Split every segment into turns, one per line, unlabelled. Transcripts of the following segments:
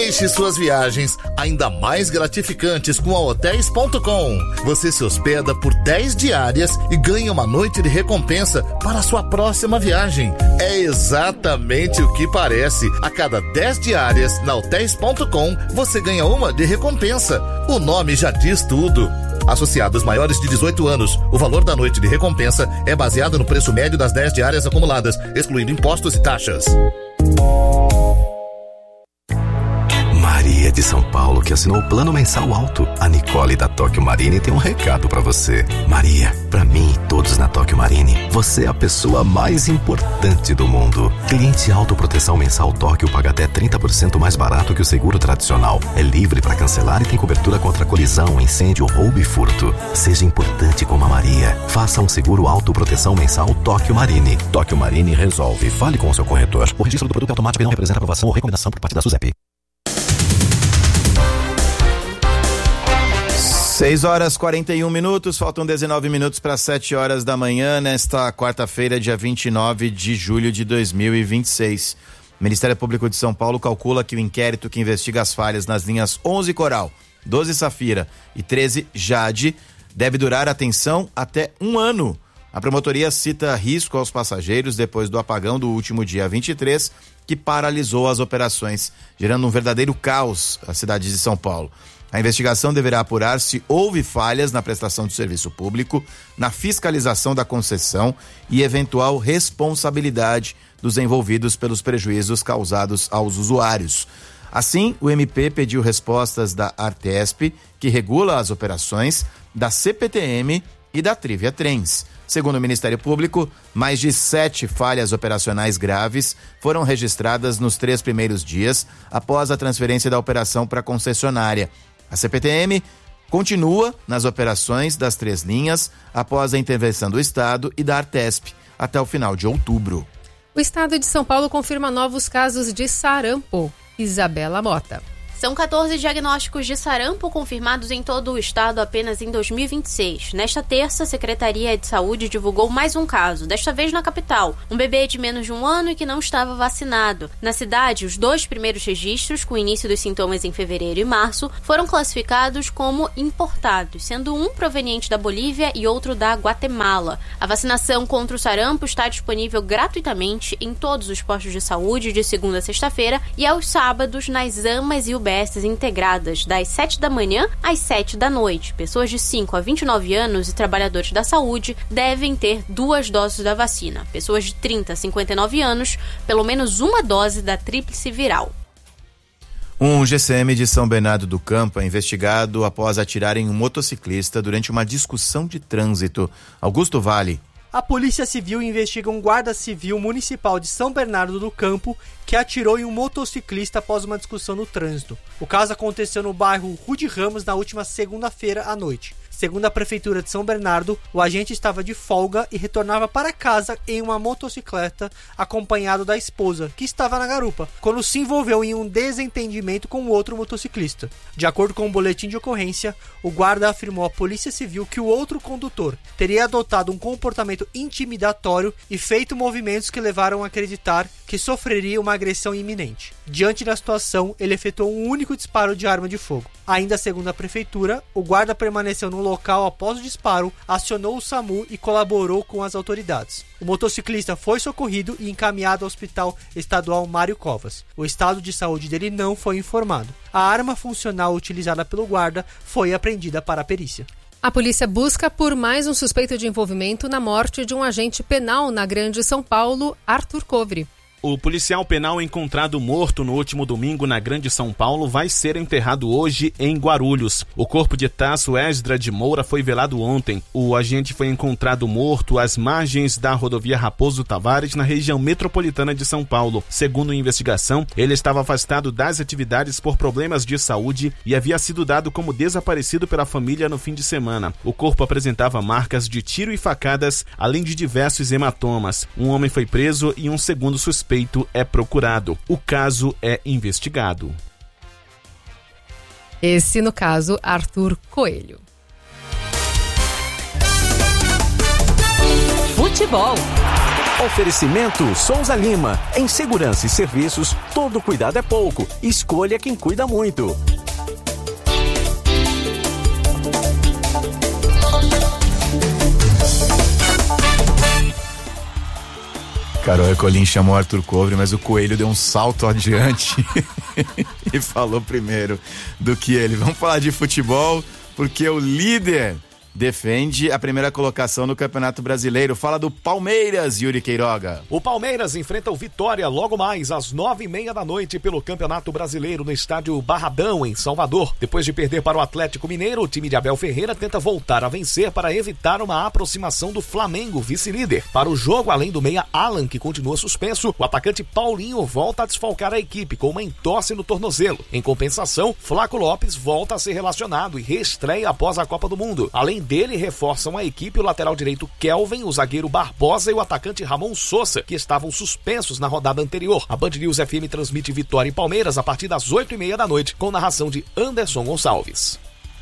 Deixe suas viagens ainda mais gratificantes com a Hotels.com. Você se hospeda por 10 diárias e ganha uma noite de recompensa para a sua próxima viagem. É exatamente o que parece. A cada 10 diárias na Hotels.com, você ganha uma de recompensa. O nome já diz tudo. Associados maiores de 18 anos, o valor da noite de recompensa é baseado no preço médio das 10 diárias acumuladas, excluindo impostos e taxas.
Maria de São Paulo, que assinou o plano mensal alto. A Nicole da Tóquio Marine tem um recado pra você. Maria, pra mim e todos na Tóquio Marine, você é a pessoa mais importante do mundo. Cliente autoproteção mensal Tóquio paga até 30% mais barato que o seguro tradicional. É livre pra cancelar e tem cobertura contra colisão, incêndio, roubo e furto. Seja importante como a Maria. Faça um seguro autoproteção mensal Tóquio Marine. Tóquio Marine resolve. Fale com o seu corretor. O registro do produto é automático e não representa aprovação ou recomendação por parte da SUSEP.
6h41, faltam 19 minutos para 7 horas da manhã, nesta quarta-feira, dia 29 de julho de 2026. O Ministério Público de São Paulo calcula que o inquérito que investiga as falhas nas linhas 11 Coral, 12 Safira e 13 Jade deve durar, atenção, até 1 ano. A promotoria cita risco aos passageiros depois do apagão do último dia 23, que paralisou as operações, gerando um verdadeiro caos à cidade de São Paulo. A investigação deverá apurar se houve falhas na prestação de serviço público, na fiscalização da concessão e eventual responsabilidade dos envolvidos pelos prejuízos causados aos usuários. Assim, o MP pediu respostas da Artesp, que regula as operações, da CPTM e da Trivia Trens. Segundo o Ministério Público, mais de 7 falhas operacionais graves foram registradas nos 3 primeiros dias após a transferência da operação para a concessionária. A CPTM continua nas operações das 3 linhas após a intervenção do Estado e da Artesp até o final de outubro.
O Estado de São Paulo confirma novos casos de sarampo. Isabela Mota.
São 14 diagnósticos de sarampo confirmados em todo o estado apenas em 2026. Nesta terça, a Secretaria de Saúde divulgou mais um caso, desta vez na capital. Um bebê de menos de 1 ano e que não estava vacinado. Na cidade, os 2 primeiros registros, com o início dos sintomas em fevereiro e março, foram classificados como importados, sendo um proveniente da Bolívia e outro da Guatemala. A vacinação contra o sarampo está disponível gratuitamente em todos os postos de saúde de segunda a sexta-feira e aos sábados nas AMAs e UBSs integradas, das 7 da manhã às 7 da noite. Pessoas de 5 a 29 anos e trabalhadores da saúde devem ter 2 doses da vacina. Pessoas de 30 a 59 anos, pelo menos 1 dose da tríplice viral.
Um GCM de São Bernardo do Campo é investigado após atirar em um motociclista durante uma discussão de trânsito. Augusto Vale.
A Polícia Civil investiga um guarda civil municipal de São Bernardo do Campo que atirou em um motociclista após uma discussão no trânsito. O caso aconteceu no bairro Rude Ramos na última segunda-feira à noite. Segundo a Prefeitura de São Bernardo, o agente estava de folga e retornava para casa em uma motocicleta acompanhado da esposa, que estava na garupa, quando se envolveu em um desentendimento com outro motociclista. De acordo com o boletim de ocorrência, o guarda afirmou à Polícia Civil que o outro condutor teria adotado um comportamento intimidatório e feito movimentos que levaram a acreditar que sofreria uma agressão iminente. Diante da situação, ele efetuou um único disparo de arma de fogo. Ainda segundo a Prefeitura, o guarda permaneceu no local após o disparo, acionou o SAMU e colaborou com as autoridades. O motociclista foi socorrido e encaminhado ao Hospital Estadual Mário Covas. O estado de saúde dele não foi informado. A arma funcional utilizada pelo guarda foi apreendida para a perícia.
A polícia busca por mais um suspeito de envolvimento na morte de um agente penal na Grande São Paulo, Arthur Covre.
O policial penal encontrado morto no último domingo na Grande São Paulo vai ser enterrado hoje em Guarulhos. O corpo de Tasso Esdra de Moura foi velado ontem. O agente foi encontrado morto às margens da rodovia Raposo Tavares, na região metropolitana de São Paulo. Segundo a investigação, ele estava afastado das atividades por problemas de saúde e havia sido dado como desaparecido pela família no fim de semana. O corpo apresentava marcas de tiro e facadas, além de diversos hematomas. Um homem foi preso e um segundo suspeito é procurado. O caso é investigado.
Esse, no caso, Arthur Coelho.
Futebol. Oferecimento Souza Lima. Em segurança e serviços, todo cuidado é pouco. Escolha quem cuida muito.
Carol Ecolim chamou Arthur Covre, mas o Coelho deu um salto adiante e falou primeiro do que ele. Vamos falar de futebol, porque o líder defende a primeira colocação no Campeonato Brasileiro. Fala do Palmeiras, Yuri Queiroga.
O Palmeiras enfrenta o Vitória logo mais às 9h30 pelo Campeonato Brasileiro no estádio Barradão, em Salvador. Depois de perder para o Atlético Mineiro, o time de Abel Ferreira tenta voltar a vencer para evitar uma aproximação do Flamengo, vice-líder. Para o jogo, além do meia Alan, que continua suspenso, o atacante Paulinho volta a desfalcar a equipe com uma entorse no tornozelo. Em compensação, Flaco Lopes volta a ser relacionado e reestreia após a Copa do Mundo. Além dele, reforçam a equipe o lateral direito Kelvin, o zagueiro Barbosa e o atacante Ramon Sousa, que estavam suspensos na rodada anterior. A Band News FM transmite Vitória e Palmeiras a partir das 8h30 com narração de Anderson Gonçalves.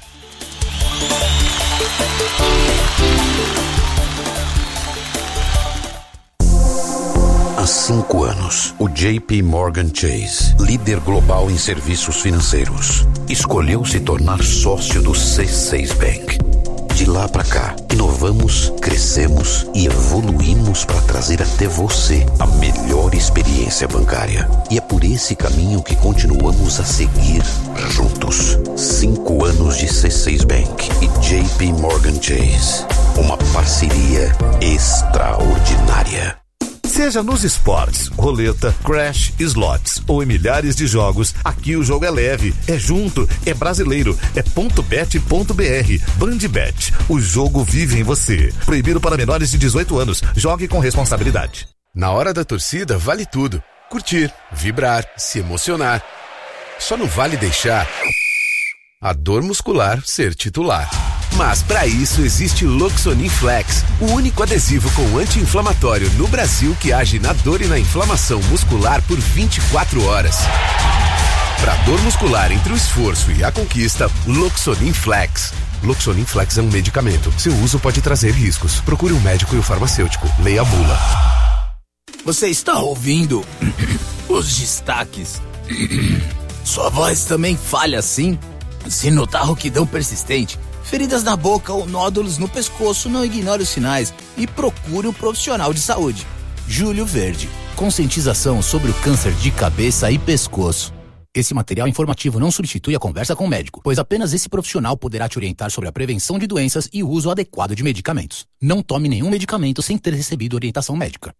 Há 5 anos, o JP Morgan Chase, líder global em serviços financeiros, escolheu se tornar sócio do C6 Bank. De lá para cá, inovamos, crescemos e evoluímos para trazer até você a melhor experiência bancária. E é por esse caminho que continuamos a seguir juntos. 5 anos de C6 Bank e JP Morgan Chase. Uma parceria extraordinária.
Seja nos esportes, roleta, crash, slots ou em milhares de jogos, aqui o jogo é leve, é junto, é brasileiro, é .bet.br. Bandbet, o jogo vive em você. Proibido para menores de 18 anos. Jogue com responsabilidade.
Na hora da torcida vale tudo. Curtir, vibrar, se emocionar. Só não vale deixar a dor muscular ser titular. Mas para isso existe Loxonin Flex, o único adesivo com anti-inflamatório no Brasil que age na dor e na inflamação muscular por 24 horas. Para dor muscular entre o esforço e a conquista, Loxonin Flex. Loxonin Flex é um medicamento. Seu uso pode trazer riscos. Procure um médico e o farmacêutico. Leia a bula.
Você está ouvindo os destaques? Sua voz também falha assim? Se notar rouquidão persistente, feridas na boca ou nódulos no pescoço, não ignore os sinais e procure um profissional de saúde. Júlio Verde, conscientização sobre o câncer de cabeça e pescoço. Esse material informativo não substitui a conversa com o médico, pois apenas esse profissional poderá te orientar sobre a prevenção de doenças e o uso adequado de medicamentos. Não tome nenhum medicamento sem ter recebido orientação médica.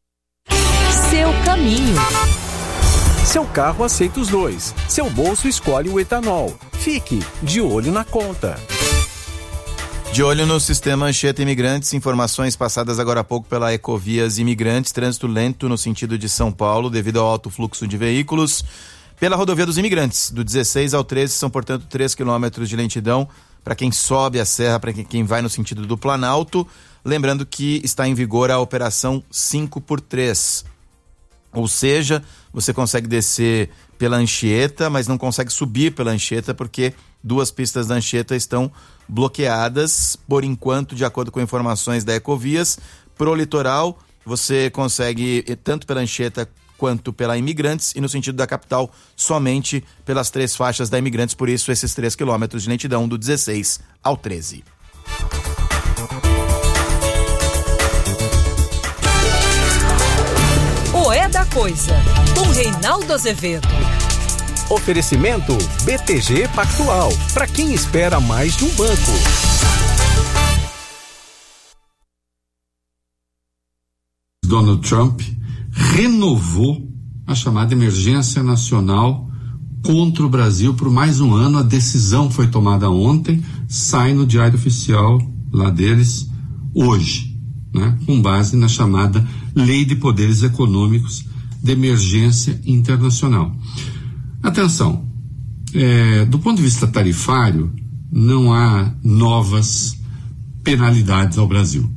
Seu caminho.
Seu carro aceita os dois. Seu bolso escolhe o etanol. Fique de olho na conta.
De olho no sistema Anchieta Imigrantes, informações passadas agora há pouco pela Ecovias Imigrantes, trânsito lento no sentido de São Paulo devido ao alto fluxo de veículos. Pela rodovia dos Imigrantes, do 16 ao 13, são portanto 3 quilômetros de lentidão para quem sobe a serra, para quem vai no sentido do Planalto. Lembrando que está em vigor a operação 5x3. Ou seja, você consegue descer pela Anchieta, mas não consegue subir pela Anchieta porque 2 pistas da Anchieta estão bloqueadas, por enquanto, de acordo com informações da Ecovias. Pro litoral, você consegue tanto pela Anchieta quanto pela Imigrantes e no sentido da capital, somente pelas 3 faixas da Imigrantes, por isso esses 3 quilômetros de lentidão do 16 ao 13.
O É da Coisa, com Reinaldo Azevedo.
Oferecimento BTG Pactual, para quem espera mais de um banco.
Donald Trump renovou a chamada emergência nacional contra o Brasil por mais um ano. A decisão foi tomada ontem, sai no diário oficial lá deles hoje, né? Com base na chamada Lei de Poderes Econômicos de Emergência Internacional. Atenção, do ponto de vista tarifário, não há novas penalidades ao Brasil.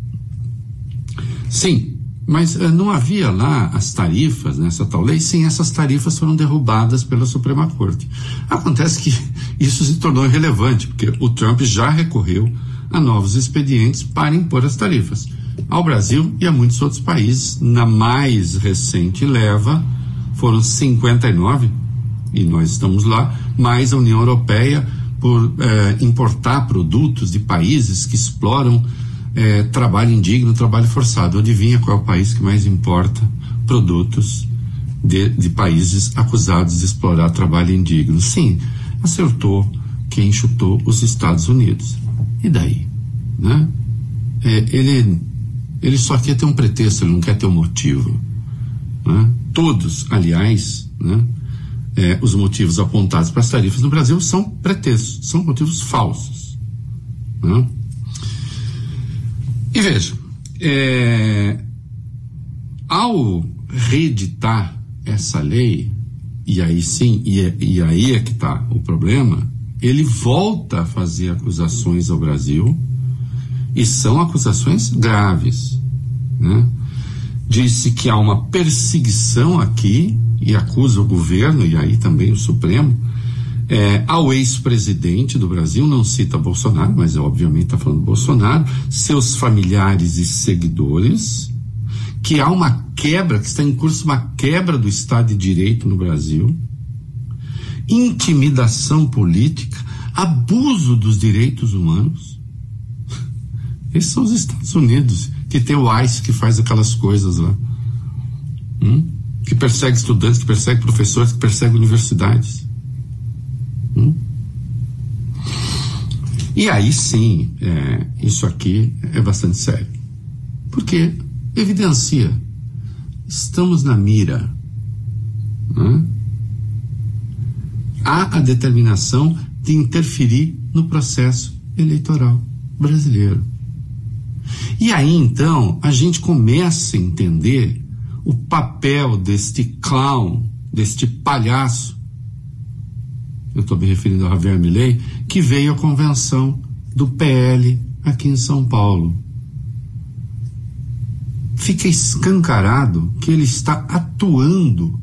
Sim, mas não havia lá as tarifas nessa tal lei, sim, essas tarifas foram derrubadas pela Suprema Corte. Acontece que isso se tornou irrelevante, porque o Trump já recorreu a novos expedientes para impor as tarifas. ao Brasil e a muitos outros países. Na mais recente leva foram 59, e nós estamos lá, mais a União Europeia por importar produtos de países que exploram trabalho indigno, trabalho forçado. Adivinha qual é o país que mais importa produtos de países acusados de explorar trabalho indigno? Sim, acertou quem chutou: os Estados Unidos. E daí? Né? Ele só quer ter um pretexto, ele não quer ter um motivo. Né? Todos, aliás, né? Os motivos apontados para as tarifas no Brasil são pretextos, são motivos falsos. Né? E veja, ao reeditar essa lei, e aí sim, e aí é que está o problema, ele volta a fazer acusações ao Brasil, e são acusações graves. Né? Disse que há uma perseguição aqui, e acusa o governo, e aí também o Supremo, ao ex-presidente do Brasil, não cita Bolsonaro, mas obviamente está falando Bolsonaro, seus familiares e seguidores, que há uma quebra, que está em curso uma quebra do Estado de Direito no Brasil, intimidação política, abuso dos direitos humanos. Esses são os Estados Unidos, que tem o ICE que faz aquelas coisas lá, que persegue estudantes, que persegue professores, que persegue universidades. E aí sim, isso aqui é bastante sério, porque evidencia, estamos na mira. Há a determinação de interferir no processo eleitoral brasileiro. E aí então a gente começa a entender o papel deste clown, deste palhaço, eu estou me referindo a Javier Milei, que veio à convenção do PL aqui em São Paulo. Fica escancarado que ele está atuando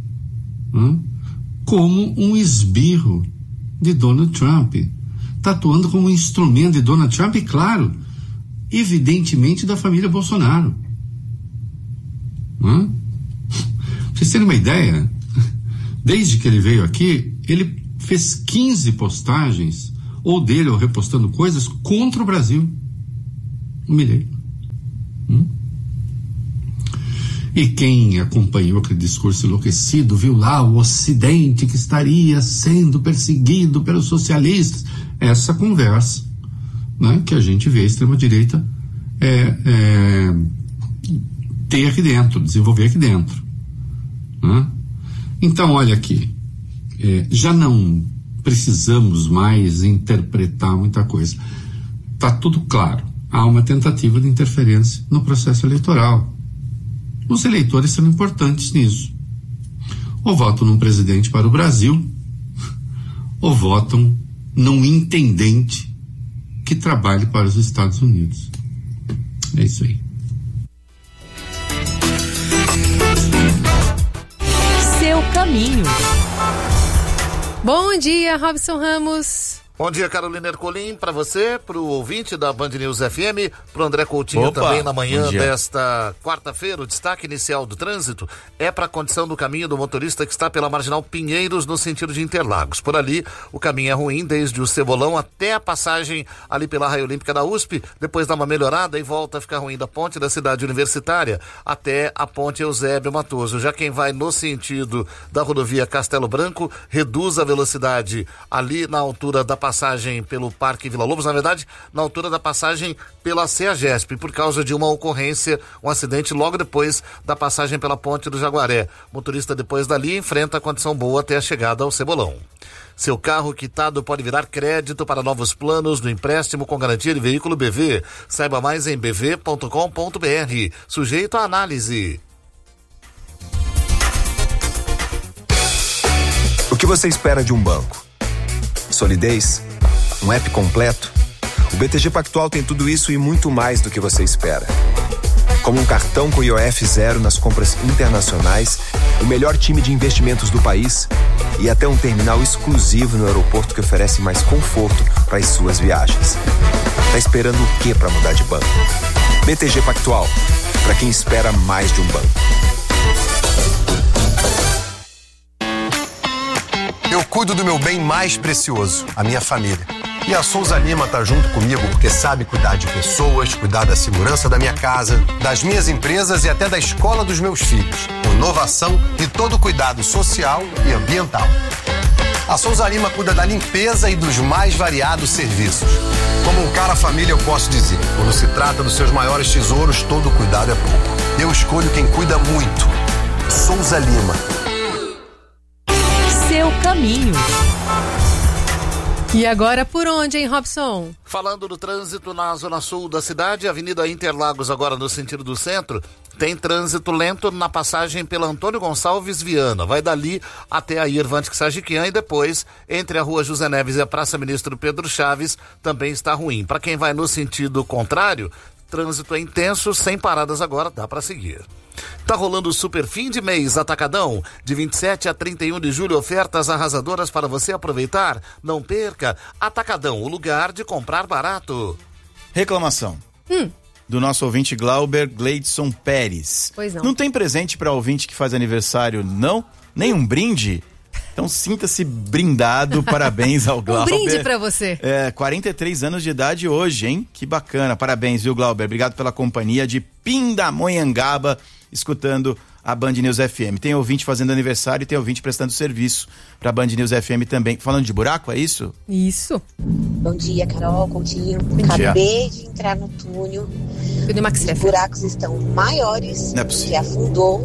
como um esbirro de Donald Trump. Está atuando como um instrumento de Donald Trump e, claro, evidentemente da família Bolsonaro. Pra vocês terem uma ideia, desde que ele veio aqui, ele fez 15 postagens, ou dele, ou repostando coisas, contra o Brasil. Milei. E quem acompanhou aquele discurso enlouquecido viu lá o Ocidente que estaria sendo perseguido pelos socialistas. Essa conversa, né, que a gente vê a extrema-direita ter aqui dentro, desenvolver aqui dentro. Né? Então, olha aqui, já não precisamos mais interpretar muita coisa. Está tudo claro. Há uma tentativa de interferência no processo eleitoral. Os eleitores são importantes nisso. Ou votam num presidente para o Brasil, ou votam num intendente que trabalhe para os Estados Unidos. É isso aí.
Seu caminho.
Bom dia, Robson Ramos.
Bom dia, Carolina Ercolim, para você, para o ouvinte da Band News FM, para o André Coutinho.
Opa,
também na manhã desta quarta-feira. O destaque inicial do trânsito é para a condição do caminho do motorista que está pela Marginal Pinheiros, no sentido de Interlagos. Por ali, o caminho é ruim, desde o Cebolão até a passagem ali pela Raia Olímpica da USP, depois dá uma melhorada e volta a ficar ruim da ponte da Cidade Universitária até a ponte Eusébio Matoso. Já quem vai no sentido da rodovia Castelo Branco, reduz a velocidade ali na altura da passagem pelo Parque Vila Lobos, na verdade, na altura da passagem pela CEAGESP, por causa de uma ocorrência, um acidente logo depois da passagem pela Ponte do Jaguaré. O motorista depois dali enfrenta a condição boa até a chegada ao Cebolão. Seu carro quitado pode virar crédito para novos planos do empréstimo com garantia de veículo BV. Saiba mais em bv.com.br. Sujeito à análise.
O que você espera de um banco? Solidez? Um app completo? O BTG Pactual tem tudo isso e muito mais do que você espera. Como um cartão com IOF zero nas compras internacionais o melhor time de investimentos do país e até um terminal exclusivo no aeroporto que oferece mais conforto para as suas viagens. Tá esperando o quê para mudar de banco? BTG Pactual, para quem espera mais de um banco.
Eu cuido do meu bem mais precioso, a minha família. E a Souza Lima tá junto comigo porque sabe cuidar de pessoas, cuidar da segurança da minha casa, das minhas empresas e até da escola dos meus filhos. Com inovação e todo cuidado social e ambiental. A Souza Lima cuida da limpeza e dos mais variados serviços. Como um cara família, eu posso dizer, quando se trata dos seus maiores tesouros, todo cuidado é pouco. Eu escolho quem cuida muito. Souza Lima.
Seu caminho.
E agora por onde, hein, Robson?
Falando do trânsito na zona sul da cidade, Avenida Interlagos agora no sentido do centro, tem trânsito lento na passagem pela Antônio Gonçalves Viana. Vai dali até a Irvante Sajiquian e depois entre a Rua José Neves e a Praça Ministro Pedro Chaves também está ruim. Para quem vai no sentido contrário, trânsito é intenso, sem paradas agora, dá para seguir. Tá rolando o super fim de mês Atacadão, de 27 a 31 de julho, ofertas arrasadoras para você aproveitar. Não perca, Atacadão, o lugar de comprar barato.
Reclamação do nosso ouvinte Glauber Gleidson Pérez.
Pois não.
Não tem presente para ouvinte que faz aniversário, não? Nem um brinde? Então sinta-se brindado, parabéns ao Glauber.
Um brinde pra você.
43 anos de idade hoje, hein? Que bacana, parabéns, viu, Glauber? Obrigado pela companhia de Pindamonhangaba, escutando a Band News FM. Tem ouvinte fazendo aniversário e tem ouvinte prestando serviço pra Band News FM também. Falando de buraco, é isso?
Isso.
Bom dia, Carol, Coutinho. Acabei de entrar no túnel. Os buracos estão maiores, que afundou.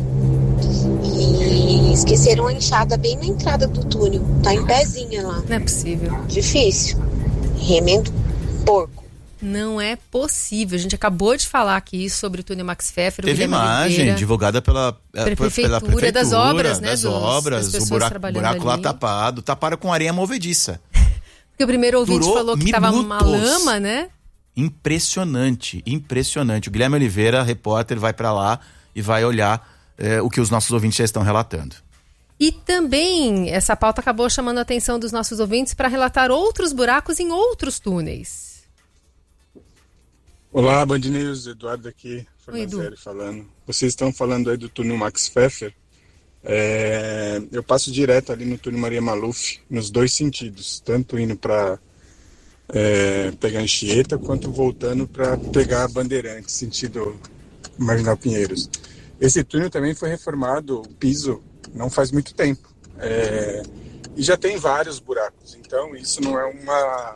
E esqueceram a enxada bem na entrada do túnel. Tá em pezinha lá.
Não é possível.
Difícil. Remendo porco.
Não é possível. A gente acabou de falar aqui sobre o túnel Max Pfeffer.
Teve imagem divulgada pela prefeitura
das obras, né?
Das obras, o buraco lá
ali.
tapado. Taparam com areia movediça.
Porque o primeiro ouvinte falou que tava uma lama, né?
Impressionante. O Guilherme Oliveira, repórter, vai para lá e vai olhar o que os nossos ouvintes já estão relatando.
E também essa pauta acabou chamando a atenção dos nossos ouvintes para relatar outros buracos em outros túneis.
Olá, Band News, Eduardo aqui, Fornazeri falando. Vocês estão falando aí do túnel Max Pfeffer. Eu passo direto ali no túnel Maria Maluf, nos dois sentidos, tanto indo para pegar Anchieta, quanto voltando para pegar a Bandeirantes, sentido Marginal Pinheiros. Esse túnel também foi reformado, o piso, não faz muito tempo. E já tem vários buracos. Então, isso não é uma,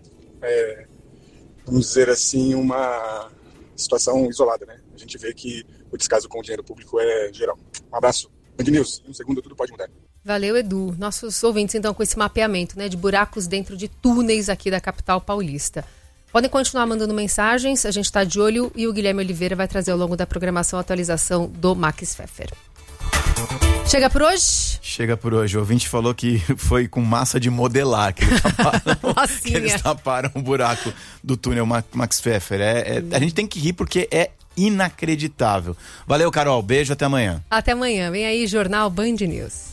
vamos dizer assim, uma situação isolada, né? A gente vê que o descaso com o dinheiro público é geral. Um abraço. Band News, em um segundo tudo pode mudar.
Valeu, Edu. Nossos ouvintes, então, com esse mapeamento, né, de buracos dentro de túneis aqui da capital paulista. Podem continuar mandando mensagens, a gente está de olho e o Guilherme Oliveira vai trazer ao longo da programação a atualização do Max Pfeffer. Chega por hoje?
Chega por hoje. O ouvinte falou que foi com massa de modelar que eles taparam o buraco do túnel Max Pfeffer. A gente tem que rir porque é inacreditável. Valeu, Carol. Beijo, até amanhã.
Até amanhã. Vem aí, Jornal Band News.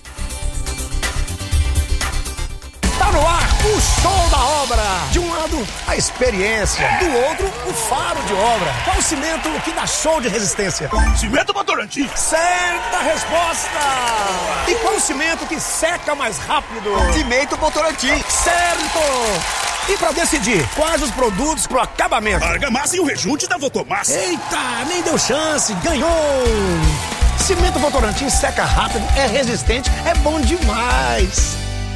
Tá no ar o show da obra. De um lado, a experiência. Do outro, o faro de obra. Qual o cimento que dá show de resistência? Cimento Votorantim. Certa resposta. E qual o cimento que seca mais rápido? Cimento Votorantim. Certo. E pra decidir quais os produtos pro acabamento? Argamassa e o rejunte da Votomassa. Eita, nem deu chance. Ganhou. Cimento Votorantim seca rápido, é resistente, é bom demais.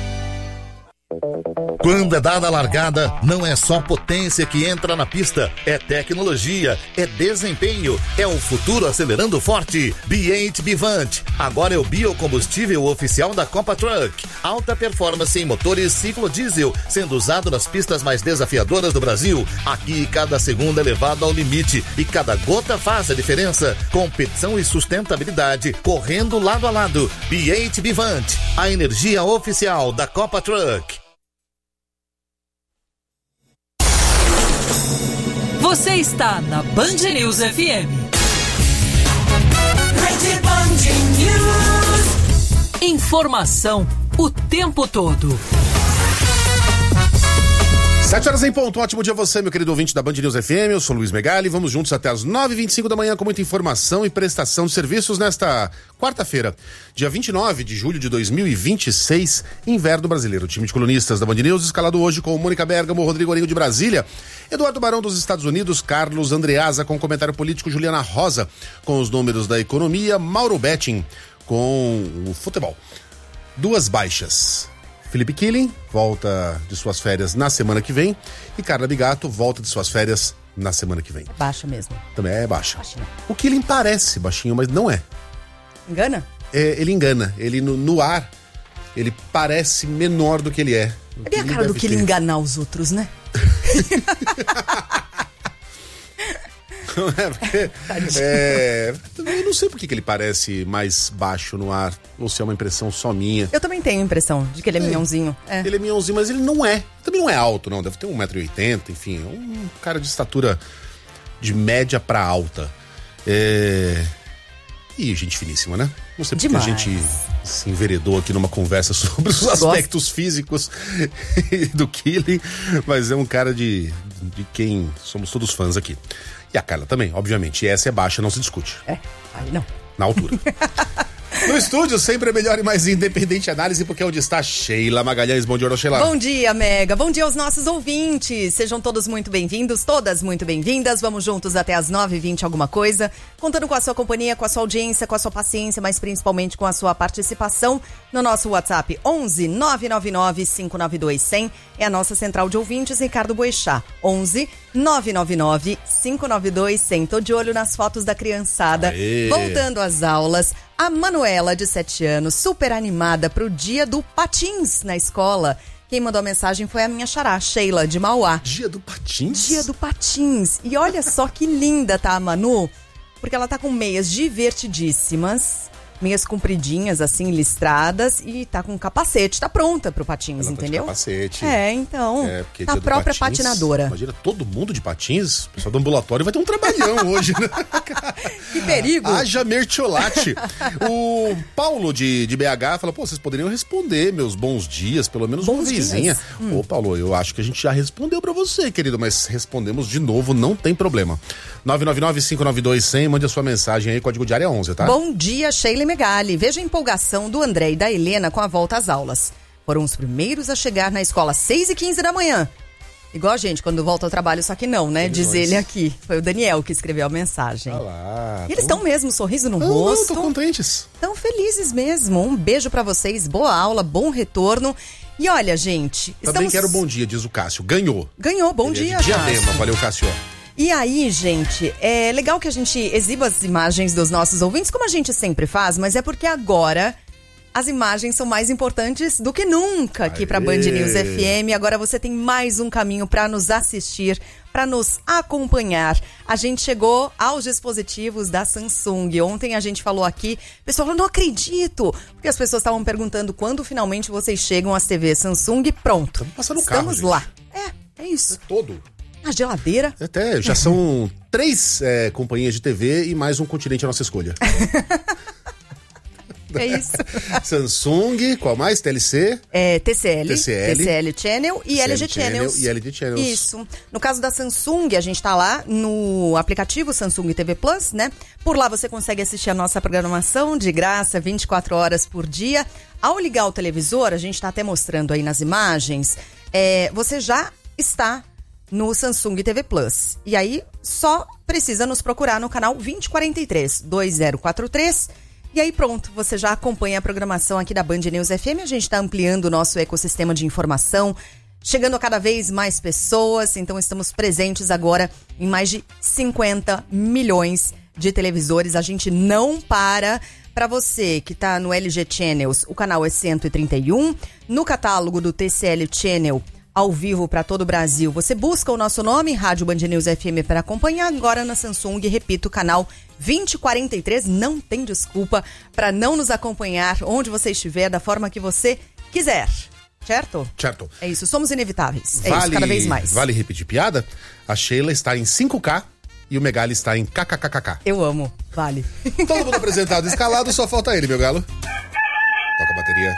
Quando é dada a largada, não é só potência que entra na pista, é tecnologia, é desempenho, é o futuro acelerando forte. B8 Bivante, agora é o biocombustível oficial da Copa Truck. Alta performance em motores ciclo diesel, sendo usado nas pistas mais desafiadoras do Brasil. Aqui cada segundo é levado ao limite e cada gota faz a diferença. Competição e sustentabilidade, correndo lado a lado. B8 Bivante, a energia oficial da Copa Truck.
Você está na Band News FM.
Rede Band News.
Informação o tempo todo.
7 horas em ponto, um ótimo dia a você, meu querido ouvinte da Band News FM, eu sou Luiz Megali, vamos juntos até as 9h25 da manhã com muita informação e prestação de serviços nesta quarta-feira, dia 29 de julho de 2026, inverno brasileiro. O time de colunistas da Band News escalado hoje com Mônica Bergamo, Rodrigo Orinho de Brasília, Eduardo Barão dos Estados Unidos, Carlos Andreasa com comentário político, Juliana Rosa com os números da economia, Mauro Betting com o futebol. 2 baixas. Felipe Killing volta de suas férias na semana que vem e Carla Bigato volta de suas férias na semana que vem.
É baixa mesmo.
Também é baixa. O Killing parece baixinho, mas não é.
Engana?
Ele engana. Ele no ar, ele parece menor do que ele é.
É bem a cara do Killing enganar os outros, né?
Eu não sei por que ele parece mais baixo no ar, ou se é uma impressão só minha.
Eu também tenho a impressão de que ele é minhãozinho.
Ele é minhãozinho, mas ele não é. Também não é alto, não. Deve ter 1,80 m, enfim. É um cara de estatura de média pra alta. E gente finíssima, né? Não sei porque a gente se enveredou aqui numa conversa sobre os aspectos físicos do Killing, mas é um cara de quem somos todos fãs aqui. E a Carla também, obviamente. E essa é baixa, não se discute.
Aí não.
Na altura. No estúdio, sempre a melhor e mais independente análise, porque é onde está Sheila Magalhães. Bom dia, Sheila.
Bom dia, Mega. Bom dia aos nossos ouvintes. Sejam todos muito bem-vindos, todas muito bem-vindas. Vamos juntos até as 9h20 alguma coisa, contando com a sua companhia, com a sua audiência, com a sua paciência, mas principalmente com a sua participação no nosso WhatsApp 11 999 592 100. É a nossa central de ouvintes, Ricardo Boechat. 11 999 592 100. Tô de olho nas fotos da criançada.
Aê.
Voltando às aulas. A Manuela, de 7 anos, super animada pro dia do patins na escola. Quem mandou a mensagem foi a minha xará, Sheila, de Mauá.
Dia do patins?
Dia do patins. E olha só que linda tá a Manu, porque ela tá com meias divertidíssimas, meias compridinhas, assim, listradas, e tá com capacete, tá pronta pro patins,
ela
entendeu?
Tá de capacete.
Então,
porque
tá a própria
patins,
patinadora.
Imagina, todo mundo de patins, o pessoal do ambulatório vai ter um trabalhão hoje, né?
Que perigo!
Haja mertiolate. O Paulo de BH fala, vocês poderiam responder meus bons dias, pelo menos uma vezinha. Ô, Paulo, eu acho que a gente já respondeu pra você, querido, mas respondemos de novo, não tem problema. 999-592-100, mande a sua mensagem aí, código de área 11, tá?
Bom dia, Sheila Megali. Veja a empolgação do André e da Helena com a volta às aulas. Foram os primeiros a chegar na escola às 6h15 da manhã. Igual a gente, quando volta ao trabalho, só que não, né? Diz ele aqui. Foi o Daniel que escreveu a mensagem. E eles estão mesmo, sorriso no rosto.
Estão contentes.
Estão felizes mesmo. Um beijo pra vocês, boa aula, bom retorno. E olha, gente...
Também quero bom dia, diz o Cássio. Ganhou.
Bom dia,
de Diadema, valeu, Cássio.
E aí, gente, é legal que a gente exiba as imagens dos nossos ouvintes, como a gente sempre faz, mas é porque agora as imagens são mais importantes do que nunca aqui para Band News FM. Agora você tem mais um caminho para nos assistir, para nos acompanhar. A gente chegou aos dispositivos da Samsung. Ontem a gente falou aqui, o pessoal falou, não acredito, porque as pessoas estavam perguntando quando finalmente vocês chegam às TVs Samsung. Pronto, estamos lá. É isso.
Todo.
A geladeira.
Até, já são 3 companhias de TV e mais um continente à nossa escolha.
É isso.
Samsung, qual mais? TLC?
TCL Channel e LG Channels.
E LG Channels.
Isso. No caso da Samsung, a gente tá lá no aplicativo Samsung TV Plus, né? Por lá você consegue assistir a nossa programação de graça 24 horas por dia. Ao ligar o televisor, a gente tá até mostrando aí nas imagens, você já está no Samsung TV Plus. E aí, só precisa nos procurar no canal 2043. E aí pronto, você já acompanha a programação aqui da Band News FM. A gente está ampliando o nosso ecossistema de informação, chegando a cada vez mais pessoas. Então estamos presentes agora em mais de 50 milhões de televisores. A gente não para. Para você que está no LG Channels, o canal é 131. No catálogo do TCL Channel, ao vivo para todo o Brasil, você busca o nosso nome, Rádio Band News FM, para acompanhar. Agora na Samsung, repito, canal 2043, não tem desculpa para não nos acompanhar onde você estiver, da forma que você quiser. Certo?
Certo.
É isso, somos inevitáveis. É isso, cada vez mais.
Vale repetir piada? A Sheila está em 5K e o Megali está em KKKKK.
Eu amo, vale.
Todo mundo apresentado e escalado, só falta ele, meu galo. Toca a bateria.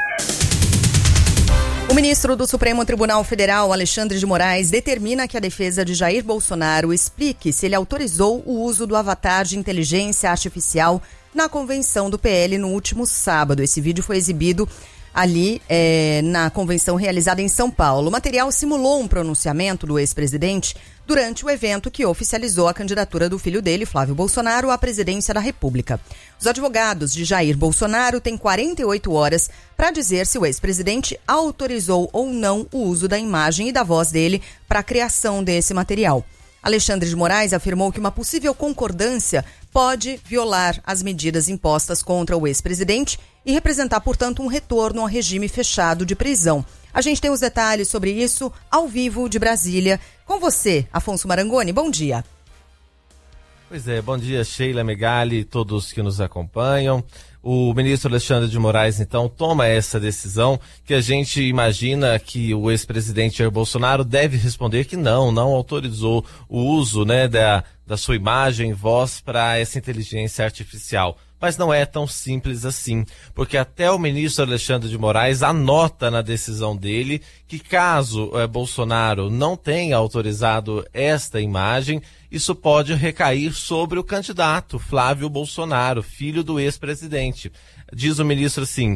O ministro do Supremo Tribunal Federal, Alexandre de Moraes, determina que a defesa de Jair Bolsonaro explique se ele autorizou o uso do avatar de inteligência artificial na convenção do PL no último sábado. Esse vídeo foi exibido ali na convenção realizada em São Paulo. O material simulou um pronunciamento do ex-presidente durante o evento que oficializou a candidatura do filho dele, Flávio Bolsonaro, à presidência da República. Os advogados de Jair Bolsonaro têm 48 horas para dizer se o ex-presidente autorizou ou não o uso da imagem e da voz dele para a criação desse material. Alexandre de Moraes afirmou que uma possível concordância pode violar as medidas impostas contra o ex-presidente e representar, portanto, um retorno ao regime fechado de prisão. A gente tem os detalhes sobre isso ao vivo de Brasília. Com você, Afonso Marangoni, bom dia.
Pois é, bom dia, Sheila, Megali e todos que nos acompanham. O ministro Alexandre de Moraes, então, toma essa decisão que a gente imagina que o ex-presidente Jair Bolsonaro deve responder que não autorizou o uso, né, da sua imagem e voz para essa inteligência artificial. Mas não é tão simples assim, porque até o ministro Alexandre de Moraes anota na decisão dele que caso Bolsonaro não tenha autorizado esta imagem, isso pode recair sobre o candidato Flávio Bolsonaro, filho do ex-presidente. Diz o ministro assim,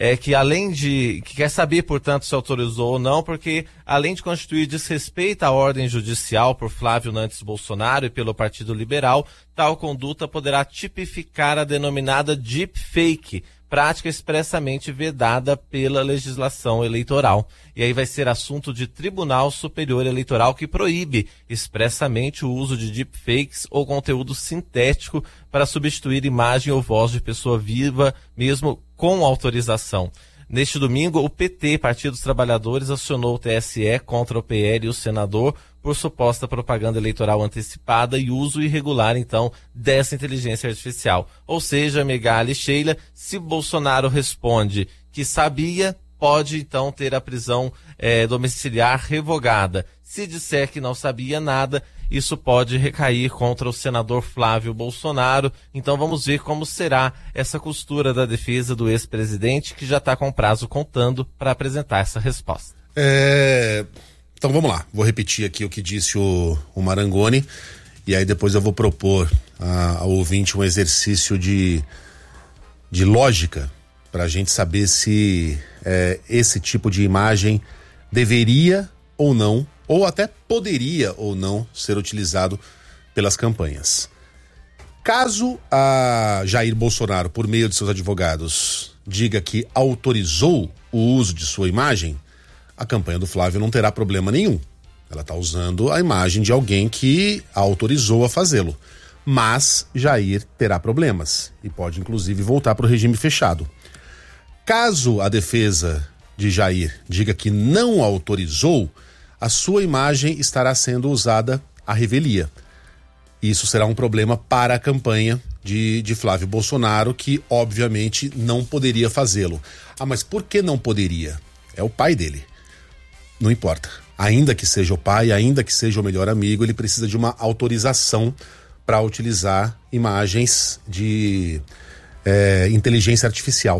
que quer saber, portanto, se autorizou ou não, porque além de constituir desrespeito à ordem judicial por Flávio Nantes Bolsonaro e pelo Partido Liberal, tal conduta poderá tipificar a denominada deepfake, prática expressamente vedada pela legislação eleitoral. E aí vai ser assunto de Tribunal Superior Eleitoral que proíbe expressamente o uso de deepfakes ou conteúdo sintético para substituir imagem ou voz de pessoa viva, mesmo com autorização. Neste domingo, o PT, Partido dos Trabalhadores, acionou o TSE contra o PL e o senador por suposta propaganda eleitoral antecipada e uso irregular, então, dessa inteligência artificial. Ou seja, Megali e Sheila, se Bolsonaro responde que sabia, pode, então, ter a prisão domiciliar revogada. Se disser que não sabia nada, isso pode recair contra o senador Flávio Bolsonaro. Então vamos ver como será essa costura da defesa do ex-presidente, que já está com prazo contando para apresentar essa resposta.
Então vamos lá, vou repetir aqui o que disse o Marangoni e aí depois eu vou propor ao ouvinte um exercício de lógica para a gente saber se esse tipo de imagem deveria ou não, ou até poderia ou não ser utilizado pelas campanhas. Caso a Jair Bolsonaro, por meio de seus advogados, diga que autorizou o uso de sua imagem, a campanha do Flávio não terá problema nenhum. Ela está usando a imagem de alguém que a autorizou a fazê-lo. Mas Jair terá problemas e pode inclusive voltar para o regime fechado. Caso a defesa de Jair diga que não autorizou, a sua imagem estará sendo usada à revelia. Isso será um problema para a campanha de Flávio Bolsonaro, que obviamente não poderia fazê-lo. Mas por que não poderia? É o pai dele. Não importa. Ainda que seja o pai, ainda que seja o melhor amigo, ele precisa de uma autorização para utilizar imagens de inteligência artificial.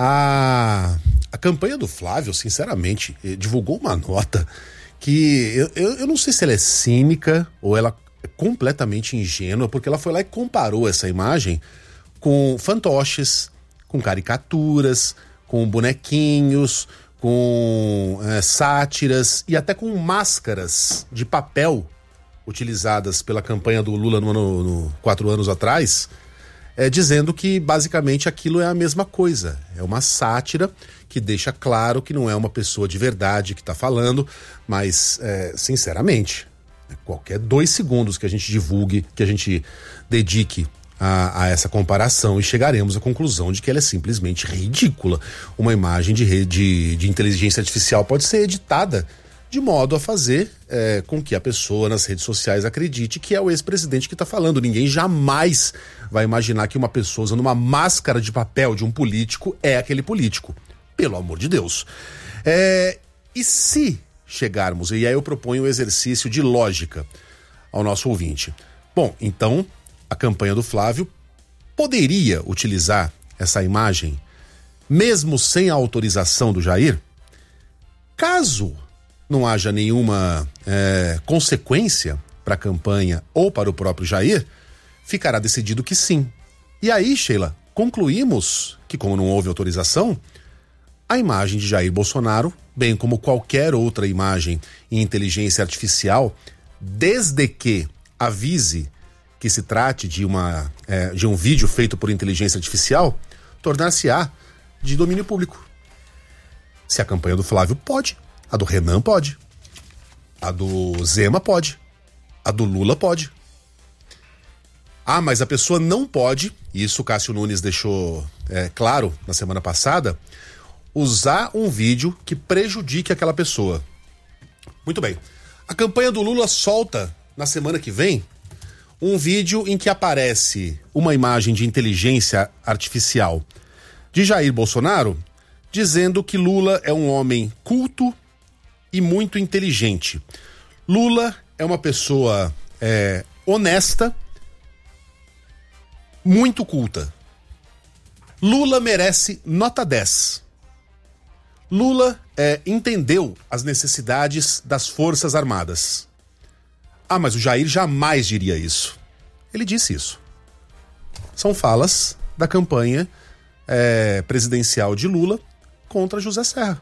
A campanha do Flávio, sinceramente, divulgou uma nota que eu não sei se ela é cínica ou ela é completamente ingênua, porque ela foi lá e comparou essa imagem com fantoches, com caricaturas, com bonequinhos, com sátiras e até com máscaras de papel utilizadas pela campanha do Lula 4 anos atrás, dizendo que basicamente aquilo é a mesma coisa. É uma sátira que deixa claro que não é uma pessoa de verdade que está falando, mas sinceramente, qualquer 2 segundos que a gente divulgue, que a gente dedique a essa comparação e chegaremos à conclusão de que ela é simplesmente ridícula. Uma imagem de inteligência artificial pode ser editada de modo a fazer com que a pessoa nas redes sociais acredite que é o ex-presidente que está falando. Ninguém jamais vai imaginar que uma pessoa usando uma máscara de papel de um político é aquele político. Pelo amor de Deus. E se chegarmos, e aí eu proponho um exercício de lógica ao nosso ouvinte. Bom, então a campanha do Flávio poderia utilizar essa imagem mesmo sem a autorização do Jair, caso não haja nenhuma consequência para a campanha ou para o próprio Jair, ficará decidido que sim. E aí, Sheila, concluímos que, como não houve autorização, a imagem de Jair Bolsonaro, bem como qualquer outra imagem em inteligência artificial, desde que avise que se trate de um vídeo feito por inteligência artificial, tornar-se-á de domínio público. Se a campanha do Flávio pode, a do Renan pode, a do Zema pode, a do Lula pode. Ah, mas a pessoa não pode, e isso o Cássio Nunes deixou claro na semana passada, usar um vídeo que prejudique aquela pessoa. Muito bem. A campanha do Lula solta, na semana que vem, um vídeo em que aparece uma imagem de inteligência artificial de Jair Bolsonaro, dizendo que Lula é um homem culto e muito inteligente. Lula é uma pessoa honesta, muito culta. Lula merece nota 10. Lula entendeu as necessidades das Forças Armadas. Ah, mas o Jair jamais diria isso. Ele disse isso. São falas da campanha presidencial de Lula contra José Serra.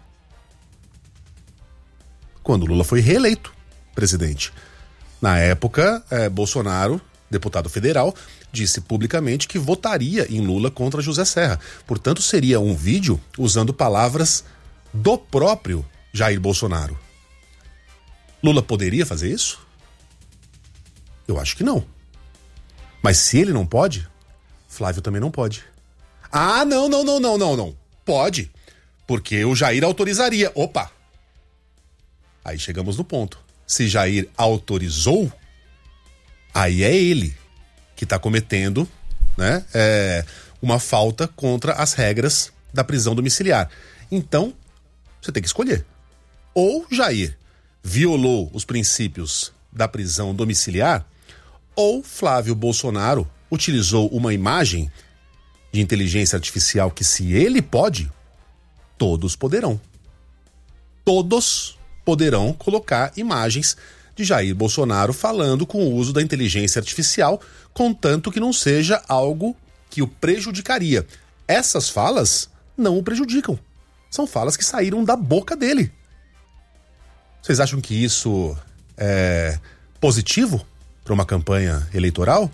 Quando Lula foi reeleito presidente. Na época, Bolsonaro, deputado federal, disse publicamente que votaria em Lula contra José Serra. Portanto, seria um vídeo usando palavras do próprio Jair Bolsonaro. Lula poderia fazer isso? Eu acho que não. Mas se ele não pode, Flávio também não pode. Ah, não. Pode. Porque o Jair autorizaria. Opa! Aí chegamos no ponto. Se Jair autorizou, aí é ele que está cometendo, né, uma falta contra as regras da prisão domiciliar. Então, você tem que escolher. Ou Jair violou os princípios da prisão domiciliar, ou Flávio Bolsonaro utilizou uma imagem de inteligência artificial que, se ele pode, todos poderão. Todos poderão colocar imagens de Jair Bolsonaro falando com o uso da inteligência artificial, contanto que não seja algo que o prejudicaria. Essas falas não o prejudicam. São falas que saíram da boca dele. Vocês acham que isso é positivo para uma campanha eleitoral?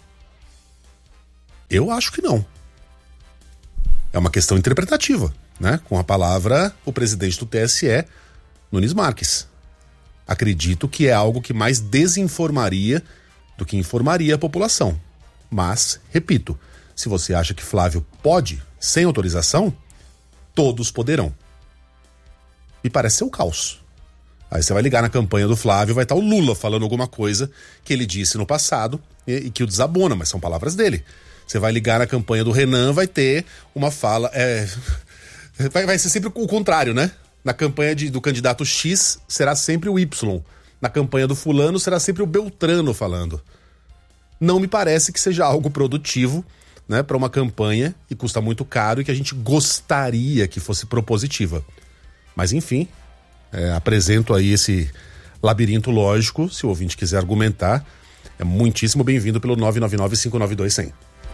Eu acho que não. É uma questão interpretativa, né? Com a palavra, o presidente do TSE, Nunes Marques. Acredito que é algo que mais desinformaria do que informaria a população. Mas, repito, se você acha que Flávio pode, sem autorização, todos poderão. Me parece ser o caos. Aí você vai ligar na campanha do Flávio, vai estar o Lula falando alguma coisa que ele disse no passado e que o desabona, mas são palavras dele. Você vai ligar na campanha do Renan, vai ter uma fala... Vai ser sempre o contrário, né? Na campanha do candidato X, será sempre o Y. Na campanha do fulano, será sempre o Beltrano falando. Não me parece que seja algo produtivo, né, para uma campanha que custa muito caro e que a gente gostaria que fosse propositiva. Mas, enfim, apresento aí esse labirinto lógico. Se o ouvinte quiser argumentar, é muitíssimo bem-vindo pelo 999-592-100.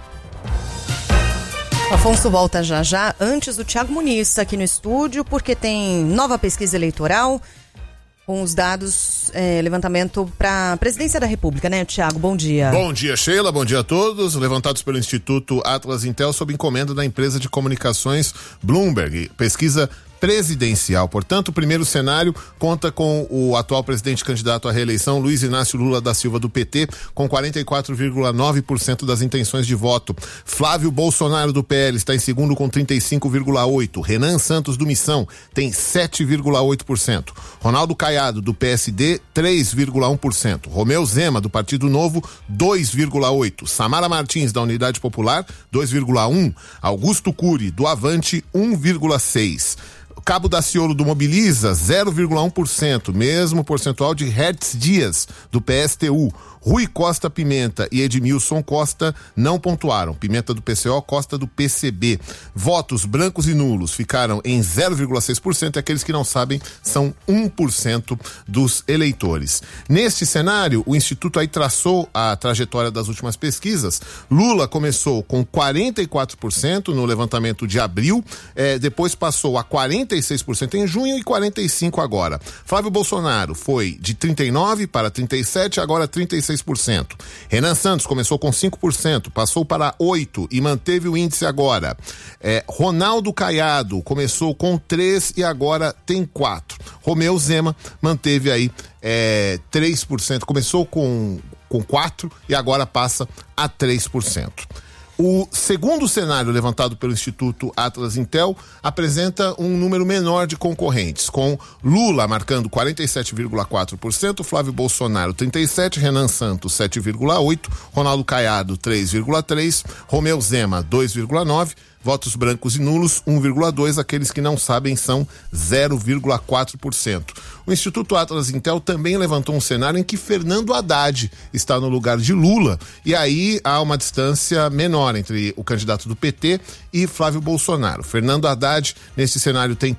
Afonso volta já. Antes do Thiago Muniz aqui no estúdio, porque tem nova pesquisa eleitoral com os dados, levantamento para a presidência da República, né, Thiago? Bom dia.
Bom dia, Sheila. Bom dia a todos. Levantados pelo Instituto Atlas Intel sob encomenda da empresa de comunicações Bloomberg. Pesquisa presidencial. Portanto, o primeiro cenário conta com o atual presidente candidato à reeleição, Luiz Inácio Lula da Silva, do PT, com 44,9% das intenções de voto. Flávio Bolsonaro, do PL, está em segundo com 35,8%. Renan Santos, do Missão, tem 7,8%. Ronaldo Caiado, do PSD, 3,1%. Romeu Zema, do Partido Novo, 2,8%. Samara Martins, da Unidade Popular, 2,1%. Augusto Cury, do Avante, 1,6%. Cabo Daciolo do Mobiliza, 0,1%, mesmo percentual de Hertz Dias, do PSTU. Rui Costa Pimenta e Edmilson Costa não pontuaram. Pimenta do PCO, Costa do PCB. Votos brancos e nulos ficaram em 0,6% e aqueles que não sabem são 1% dos eleitores. Neste cenário, o Instituto aí traçou a trajetória das últimas pesquisas. Lula começou com 44% no levantamento de abril, depois passou a 46% em junho e 45% agora. Flávio Bolsonaro foi de 39% para 37%, agora 36%. Renan Santos começou com 5%, passou para 8% e manteve o índice agora. Ronaldo Caiado começou com 3% e agora tem 4%. Romeu Zema manteve aí 3%, começou com 4% e agora passa a 3%. O segundo cenário levantado pelo Instituto Atlas Intel apresenta um número menor de concorrentes, com Lula marcando 47,4%, Flávio Bolsonaro 37%, Renan Santos 7,8%, Ronaldo Caiado 3,3%, Romeu Zema 2,9%, votos brancos e nulos 1,2%, aqueles que não sabem são 0,4%. O Instituto Atlas Intel também levantou um cenário em que Fernando Haddad está no lugar de Lula, e aí há uma distância menor entre o candidato do PT e Flávio Bolsonaro. Fernando Haddad, nesse cenário, tem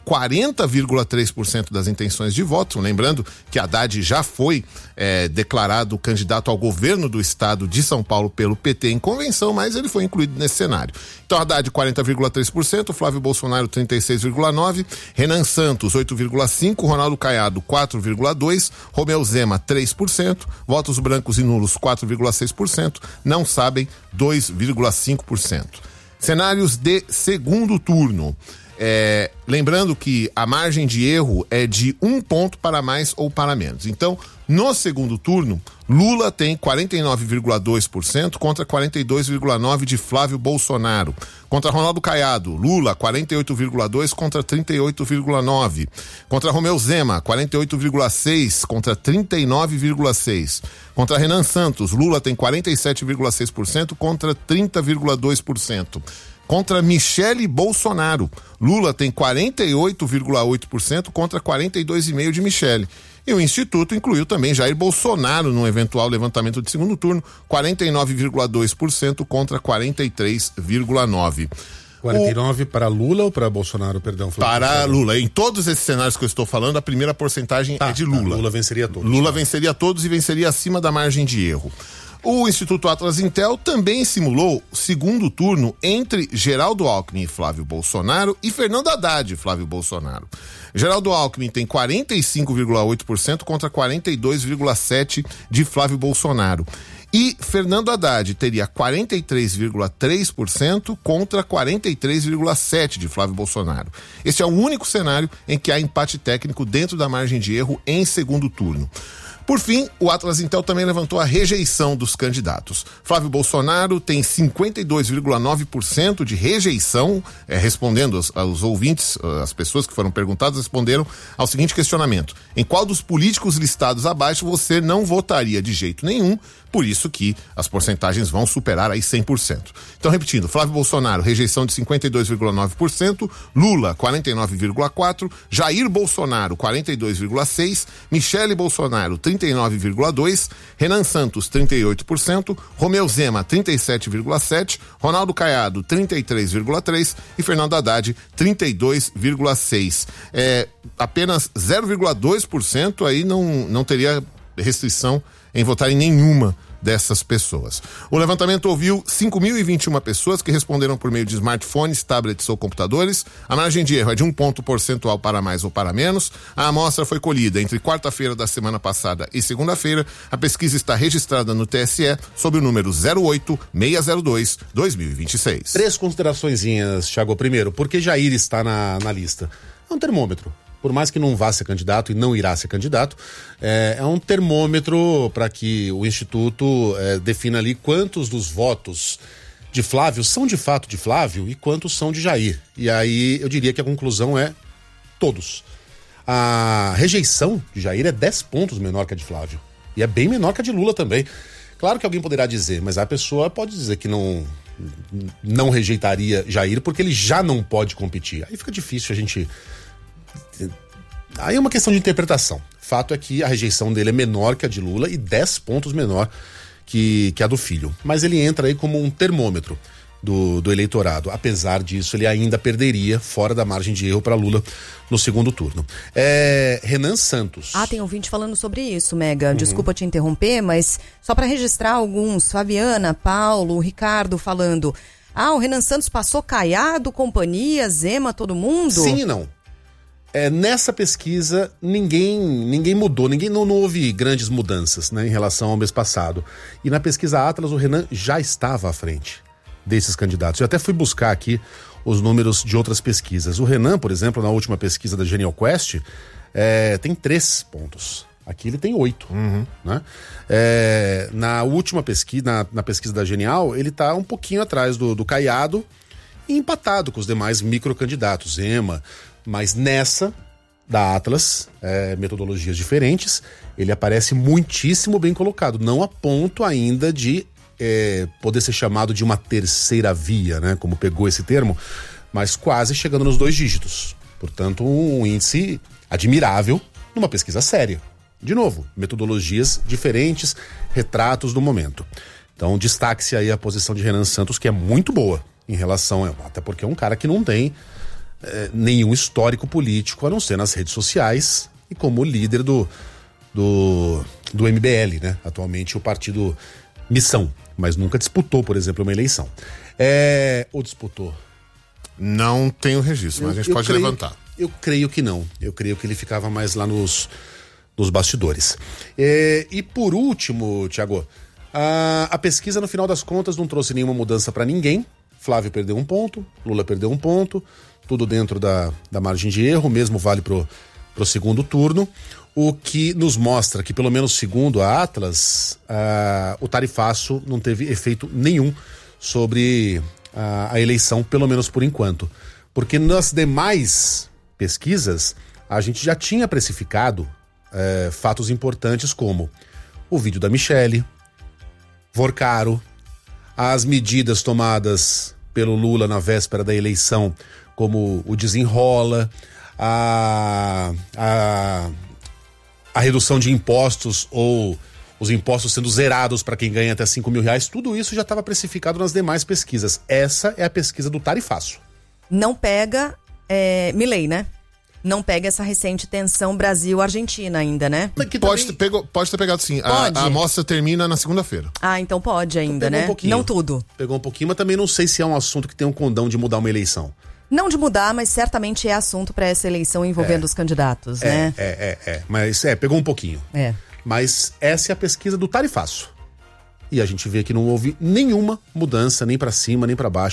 40,3% das intenções de voto, lembrando que Haddad já foi declarado candidato ao governo do estado de São Paulo pelo PT em convenção, mas ele foi incluído nesse cenário. Então Haddad 40,3%, Flávio Bolsonaro 36,9%, Renan Santos 8,5%, Ronaldo Caiado 4,2%, Romeu Zema 3%, votos brancos e nulos 4,6%, não sabem 2,5%. Cenários de segundo turno. Lembrando que a margem de erro é de 1 ponto para mais ou para menos. Então, no segundo turno, Lula tem 49,2% contra 42,9% de Flávio Bolsonaro. Contra Ronaldo Caiado, Lula 48,2% contra 38,9%. Contra Romeu Zema, 48,6% contra 39,6%. Contra Renan Santos, Lula tem 47,6% contra 30,2%. Contra Michele Bolsonaro, Lula tem 48,8% contra 42,5% de Michele. E o Instituto incluiu também Jair Bolsonaro num eventual levantamento de segundo turno, 49,2% contra 43,9%.
49 para Lula ou para Bolsonaro, perdão?
Para Lula. Em todos esses cenários que eu estou falando, a primeira porcentagem é de Lula.
Lula venceria todos.
Lula venceria todos e venceria acima da margem de erro. O Instituto Atlas Intel também simulou segundo turno entre Geraldo Alckmin e Flávio Bolsonaro e Fernando Haddad e Flávio Bolsonaro. Geraldo Alckmin tem 45,8% contra 42,7% de Flávio Bolsonaro. E Fernando Haddad teria 43,3% contra 43,7% de Flávio Bolsonaro. Este é o único cenário em que há empate técnico dentro da margem de erro em segundo turno. Por fim, o Atlas Intel também levantou a rejeição dos candidatos. Flávio Bolsonaro tem 52,9% de rejeição, respondendo aos ouvintes, as pessoas que foram perguntadas responderam ao seguinte questionamento: em qual dos políticos listados abaixo você não votaria de jeito nenhum? Por isso que as porcentagens vão superar aí 100%. Então, repetindo, Flávio Bolsonaro, rejeição de 52,9%, Lula, 49,4%, Jair Bolsonaro, 42,6%, Michele Bolsonaro, 39,2%, Renan Santos, 38%, Romeu Zema, 37,7%, Ronaldo Caiado, 33,3% e Fernando Haddad, 32,6%. Apenas 0,2% aí não teria restrição em votar em nenhuma dessas pessoas. O levantamento ouviu 5.021 pessoas que responderam por meio de smartphones, tablets ou computadores. A margem de erro é de 1 ponto percentual para mais ou para menos. A amostra foi colhida entre quarta-feira da semana passada e segunda-feira. A pesquisa está registrada no TSE sob o número 08602/2026.
3 consideraçõezinhas, Thiago. Primeiro, por que Jair está na lista? É um termômetro. Por mais que não vá ser candidato e não irá ser candidato, é um termômetro para que o Instituto defina ali quantos dos votos de Flávio são de fato de Flávio e quantos são de Jair. E aí eu diria que a conclusão é todos. A rejeição de Jair é 10 pontos menor que a de Flávio. E é bem menor que a de Lula também. Claro que alguém poderá dizer, mas a pessoa pode dizer que não rejeitaria Jair porque ele já não pode competir. Aí fica difícil a gente Aí é uma questão de interpretação. Fato é que a rejeição dele é menor que a de Lula e 10 pontos menor que a do Filho. Mas ele entra aí como um termômetro do eleitorado. Apesar disso, ele ainda perderia fora da margem de erro para Lula no segundo turno. Renan Santos.
Tem ouvinte falando sobre isso, Mega. Desculpa te interromper, mas só para registrar alguns. Fabiana, Paulo, Ricardo falando. O Renan Santos passou Caiado, companhia, Zema, todo mundo?
Sim e não. Nessa pesquisa, ninguém mudou, não houve grandes mudanças, né, em relação ao mês passado. E na pesquisa Atlas, o Renan já estava à frente desses candidatos. Eu até fui buscar aqui os números de outras pesquisas. O Renan, por exemplo, na última pesquisa da Genial Quest, tem 3 pontos. Aqui ele tem 8. Né? Na última pesquisa, na pesquisa da Genial, ele está um pouquinho atrás do Caiado e empatado com os demais microcandidatos, Zema. Mas nessa, da Atlas, metodologias diferentes, ele aparece muitíssimo bem colocado. Não a ponto ainda de poder ser chamado de uma terceira via, né? Como pegou esse termo, mas quase chegando nos 2 dígitos. Portanto, um índice admirável numa pesquisa séria. De novo, metodologias diferentes, retratos do momento. Então, destaque-se aí a posição de Renan Santos, que é muito boa em relação até porque é um cara que não tem nenhum histórico político, a não ser nas redes sociais e como líder do MBL, né? Atualmente o partido Missão, mas nunca disputou, por exemplo, uma eleição. Ou disputou?
Não tenho registro, mas a gente pode levantar.
Eu creio que não. Eu creio que ele ficava mais lá nos bastidores. E por último, Thiago, a pesquisa no final das contas não trouxe nenhuma mudança para ninguém. Flávio perdeu 1 ponto, Lula perdeu 1 ponto, tudo dentro da margem de erro, mesmo vale pro segundo turno, o que nos mostra que, pelo menos segundo a Atlas, o tarifaço não teve efeito nenhum sobre a eleição, pelo menos por enquanto. Porque nas demais pesquisas, a gente já tinha precificado fatos importantes como o vídeo da Michele, Vorcaro, as medidas tomadas pelo Lula na véspera da eleição, como o desenrola, a redução de impostos ou os impostos sendo zerados para quem ganha até R$5.000, tudo isso já estava precificado nas demais pesquisas. Essa é a pesquisa do tarifaço.
Não pega Milei, né? Não pega essa recente tensão Brasil-Argentina ainda, né?
Pode ter pegado sim. A amostra termina na segunda-feira.
Então pode ainda, né? Não tudo.
Pegou um pouquinho, mas também não sei se é um assunto que tem um condão de mudar uma eleição.
Não de mudar, mas certamente é assunto para essa eleição envolvendo os candidatos, né?
Mas pegou um pouquinho. Mas essa é a pesquisa do tarifaço. E a gente vê que não houve nenhuma mudança, nem para cima, nem para baixo.